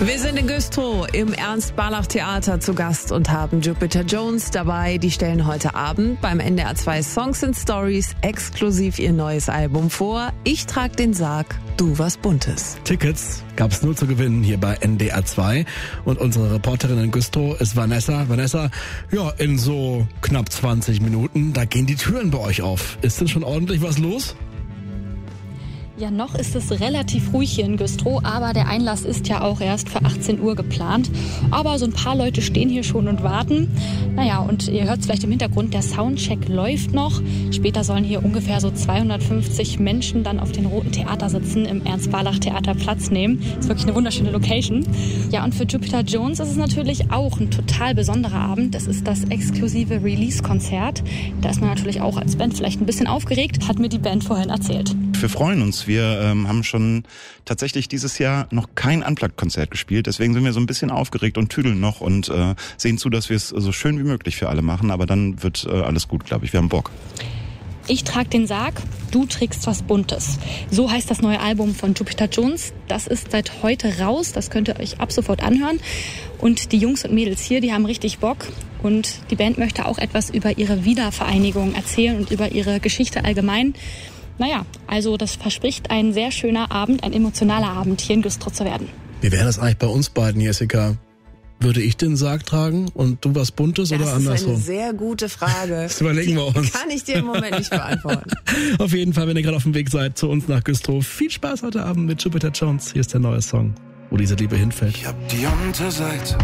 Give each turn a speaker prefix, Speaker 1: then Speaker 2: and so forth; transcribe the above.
Speaker 1: Wir sind in Güstrow im Ernst-Barlach-Theater zu Gast und haben Jupiter Jones dabei. Die stellen heute Abend beim NDR 2 Songs and Stories exklusiv ihr neues Album vor. Ich trag den Sarg, du was Buntes.
Speaker 2: Tickets gab's nur zu gewinnen hier bei NDR 2. Und unsere Reporterin in Güstrow ist Vanessa. Vanessa, ja, in so knapp 20 Minuten, da gehen die Türen bei euch auf. Ist denn schon ordentlich was los?
Speaker 3: Ja, noch ist es relativ ruhig hier in Güstrow, aber der Einlass ist ja auch erst für 18 Uhr geplant. Aber so ein paar Leute stehen hier schon und warten. Naja, und ihr hört es vielleicht im Hintergrund, der Soundcheck läuft noch. Später sollen hier ungefähr so 250 Menschen dann auf den Roten Theater sitzen, im Ernst-Barlach-Theater Platz nehmen. Ist wirklich eine wunderschöne Location. Ja, und für Jupiter Jones ist es natürlich auch ein total besonderer Abend. Das ist das exklusive Release-Konzert. Da ist man natürlich auch als Band vielleicht ein bisschen aufgeregt, hat mir die Band vorhin erzählt.
Speaker 4: Wir freuen uns. Wir haben schon tatsächlich dieses Jahr noch kein Unplugged-Konzert gespielt. Deswegen sind wir so ein bisschen aufgeregt und tüdeln noch und sehen zu, dass wir es so schön wie möglich für alle machen. Aber dann wird alles gut, glaube ich. Wir haben Bock.
Speaker 3: Ich trag den Sarg, du trägst was Buntes. So heißt das neue Album von Jupiter Jones. Das ist seit heute raus. Das könnt ihr euch ab sofort anhören. Und die Jungs und Mädels hier, die haben richtig Bock. Und die Band möchte auch etwas über ihre Wiedervereinigung erzählen und über ihre Geschichte allgemein. Naja, also das verspricht ein sehr schöner Abend, ein emotionaler Abend hier in Güstrow zu werden.
Speaker 2: Wie wäre das eigentlich bei uns beiden, Jessica? Würde ich den Sarg tragen und du was Buntes oder andersrum?
Speaker 1: Das ist eine sehr gute Frage.
Speaker 2: Das überlegen wir uns.
Speaker 1: Kann ich dir im Moment nicht beantworten.
Speaker 2: Auf jeden Fall, wenn ihr gerade auf dem Weg seid zu uns nach Güstrow, viel Spaß heute Abend mit Jupiter Jones. Hier ist der neue Song, wo diese Liebe hinfällt.
Speaker 5: Ich hab die Unterseite